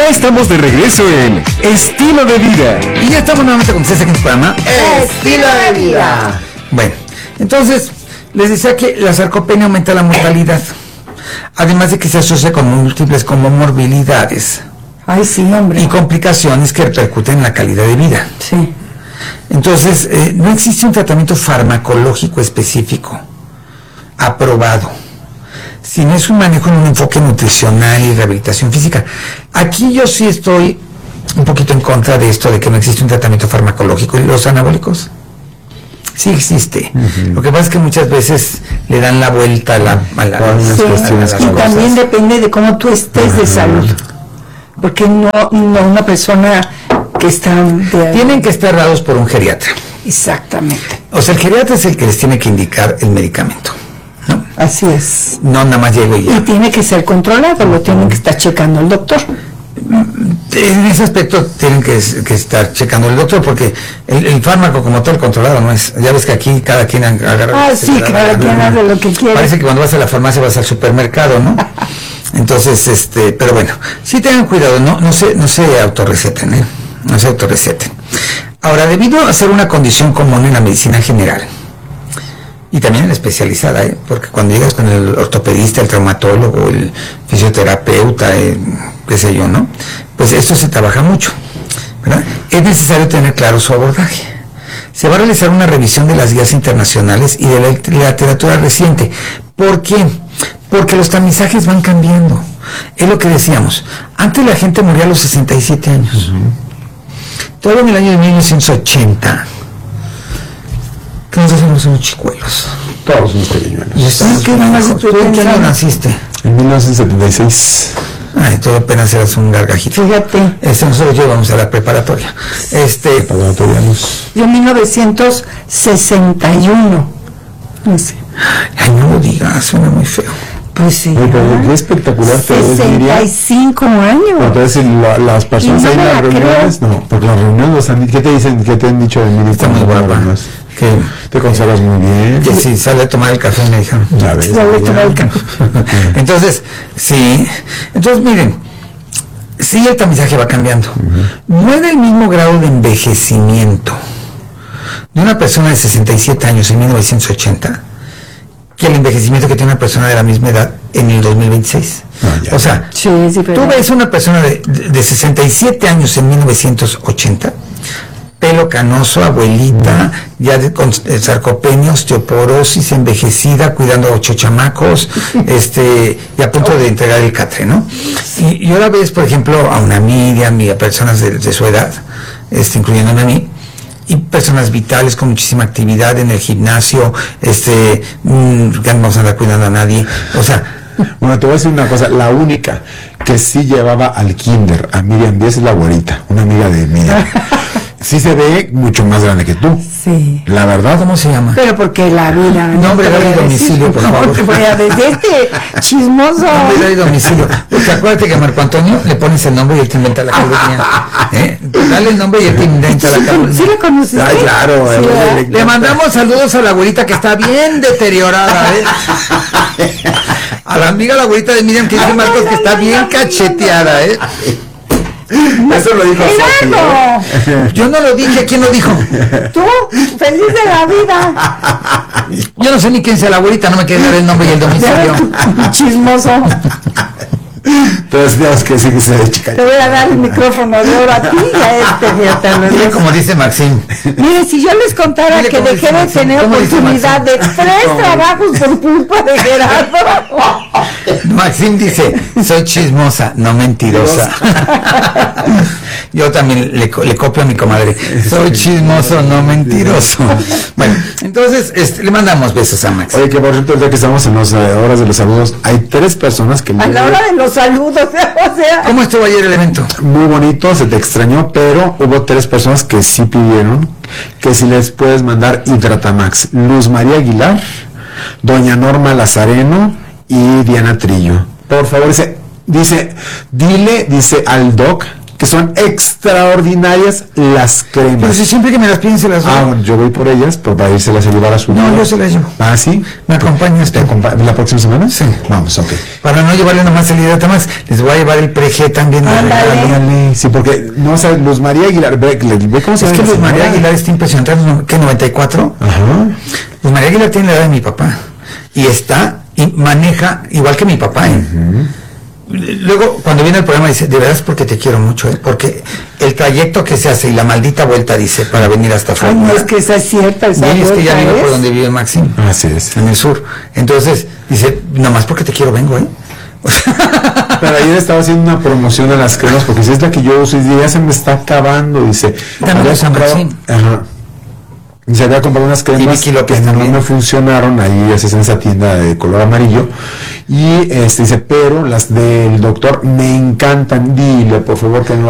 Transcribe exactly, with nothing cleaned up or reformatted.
Ya estamos de regreso en Estilo de Vida. Y ya estamos nuevamente con ustedes aquí en el programa Estilo de Vida. Bueno, entonces les decía que la sarcopenia aumenta la mortalidad, además de que se asocia con múltiples comorbilidades. Ay, sí, hombre. Y complicaciones que repercuten en la calidad de vida. Sí. Entonces, eh, no existe un tratamiento farmacológico específico aprobado, sino es un manejo en un enfoque nutricional y rehabilitación física. Aquí yo sí estoy un poquito en contra de esto de que no existe un tratamiento farmacológico. ¿Y los anabólicos? Sí existe. Uh-huh. Lo que pasa es que muchas veces le dan la vuelta a la... A la sí, a las y también depende de cómo tú estés uh-huh. de salud. Porque no, no una persona que está... De... Tienen que estar dados por un geriatra. Exactamente. O sea, el geriatra es el que les tiene que indicar el medicamento, ¿no? Así es. No, nada más llego y ya. Y tiene que ser controlado, lo tienen que estar checando el doctor. En ese aspecto tienen que, que estar checando el doctor, porque el, el fármaco como tal controlado no es. Ya ves que aquí cada quien agarra... Ah, sí, cada quien hace lo que quiere. Parece que cuando vas a la farmacia vas al supermercado, ¿no? Entonces, este, pero bueno, sí tengan cuidado, no, no se, no se autorreceten, ¿eh? No se autorreceten. Ahora, debido a ser una condición común en la medicina general, y también en la especializada, ¿eh? Porque cuando llegas con el ortopedista, el traumatólogo, el fisioterapeuta, eh, qué sé yo, ¿no? Pues esto se trabaja mucho, ¿verdad? Es necesario tener claro su abordaje. Se va a realizar una revisión de las guías internacionales y de la, la literatura reciente. ¿Por qué? Porque los tamizajes van cambiando. Es lo que decíamos. Antes la gente moría a los sesenta y siete años. Uh-huh. Todavía en el año de mil novecientos ochenta, que nos hacemos unos chicuelos. Todos somos pequeños. Y estamos ¿Qué ¿Tú en qué año naciste? En mil novecientos setenta y seis. Ay, tú apenas eras un gargajito. Fíjate. Este, nosotros llevamos a la preparatoria. Este, preparatorianos. Yo en mil novecientos sesenta y uno. No sé. Ay, no lo digas, suena muy feo. Pues sí. Ay, pero qué espectacular te ves, sesenta y cinco años. Entonces, la, las personas no ahí en las reuniones, creo. no, porque las reuniones, los han, ¿qué te dicen? ¿Qué te han dicho de mí? Está muy guapa. Que te conservas muy bien. Que sí, sale a tomar el café, me dijeron. Ya ves, sale a tomar el café. Entonces, sí. Entonces, miren, sí, el tamizaje va cambiando. Uh-huh. No es el mismo grado de envejecimiento de una persona de sesenta y siete años en mil novecientos ochenta que el envejecimiento que tiene una persona de la misma edad en el dos mil veintiséis. Ah, o sea, sí, sí, pero... tú ves una persona de, de, de sesenta y siete años en mil novecientos ochenta, pelo canoso, abuelita, uh-huh. ya de, con eh, sarcopenia, osteoporosis, envejecida, cuidando a ocho chamacos, este, y a punto de entregar el catre, ¿no? Y, y ahora ves, por ejemplo, a una Miriam y a personas de, de su edad, este, incluyéndome a mí, y personas vitales con muchísima actividad en el gimnasio, este, mmm, que no vamos a andar cuidando a nadie, o sea... Bueno, te voy a decir una cosa, la única que sí llevaba al kinder a Miriam Díaz es la güerita, una amiga de Miriam. Sí se ve mucho más grande que tú. Sí. La verdad. ¿Cómo se llama? Pero porque la vida... Nombre, edad y domicilio, por favor. No te voy a decir este chismoso. Nombre, edad y domicilio. Porque acuérdate que a Marco Antonio le pones el nombre y él te inventa la calumnia. ¿Eh? Dale el nombre y él te inventa la calumnia. ¿Sí le conoces? Ay, claro. Sí, eh, le, le mandamos saludos a la güerita que está bien deteriorada, ¿eh? A la amiga la güerita de Miriam que dice Marcos que está bien cacheteada, ¿eh? Eso lo dijo Sofi, ¿eh? Yo no lo dije, ¿quién lo dijo? Tú, feliz de la vida. Yo no sé ni quién sea la güerita, no me quiere dar el nombre y el domicilio. Chismoso. Entonces tenemos que decir que se chica. Te voy a dar el micrófono de oro a ti y a este, fíjate. Mire como dice Maxim. Mire, si yo les contara Mire que cómo dejé dice de Maxim. tener ¿Cómo dice oportunidad de Maxim? tres ¿Cómo? trabajos por culpa de Gerardo. Maxim dice, soy chismosa, no mentirosa. Yo también le, le copio a mi comadre. Soy chismoso, no mentiroso. Bueno, entonces este, le mandamos besos a Max. Oye, que por cierto, ya que estamos en las eh, horas de los saludos, hay tres personas que... A la hora de los saludos, o sea... ¿Cómo estuvo ayer el evento? Muy bonito, se te extrañó, pero hubo tres personas que sí pidieron que si les puedes mandar Hidratamax. Luz María Aguilar, doña Norma Lazareno y Diana Trillo. Por favor, dice, dice, dile, dice al doc, que que son extraordinarias las cremas. Pero si siempre que me las piden se las doy. Ah, bueno, yo voy por ellas, pero para irse las a llevar a su No, día. yo se las llevo. Ah, ¿sí? ¿Me acompañas ¿Te tú? acompa- ¿La próxima semana? Sí. Vamos, ok. Para no llevarle nomás el Hidratax, les voy a llevar el Pre-G también de Ándale. regalo. Ándale, sí, porque, no, o sea, Luz María Aguilar, ve, ve- ve cómo se Es llama que la Luz María señora. Aguilar está impresionante, ¿no? ¿Qué, noventa y cuatro? Ajá. Luz María Aguilar tiene la edad de mi papá y está y maneja igual que mi papá, ¿eh? Luego, cuando viene el programa, dice, de verdad es porque te quiero mucho, ¿eh? Porque el trayecto que se hace y la maldita vuelta, dice, para venir hasta Ay, Fórmula. no, es que esa es cierta, esa Y es que ya vuelta vive por es. donde vive Maxim, Así es. en el sur. Entonces, dice, nomás porque te quiero vengo, ¿eh? Pero ayer estaba haciendo una promoción de las cremas, porque si es la que yo uso, y dice, ya se me está acabando, dice. Dame había los a comprado- Maxim. Ajá. Y se había comprado unas cremas Vicky López que no también. me funcionaron, ahí es en esa tienda de color amarillo, y este dice, pero las del doctor me encantan, dile por favor que no